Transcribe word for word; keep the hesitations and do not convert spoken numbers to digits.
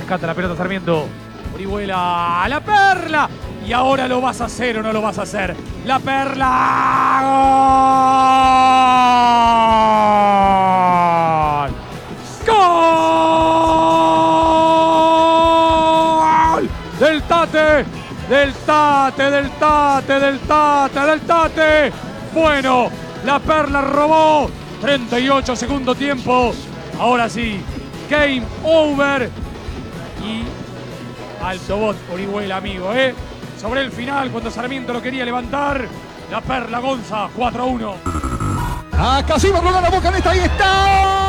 rescata la pelota Sarmiento. Orihuela, la Perla. Y ahora lo vas a hacer o no lo vas a hacer. La Perla. ¡Gol! ¡Gol! Del Tate. Del Tate, del Tate, del Tate, del Tate. Bueno, la Perla robó. treinta y ocho segundo tiempo. Ahora sí, game over. Y alto bot Orihuela, amigo, ¿eh? Sobre el final, cuando Sarmiento lo quería levantar, la Perla Gonza, cuatro a uno. Acá sí va a rodar la Boca en esta, ahí está.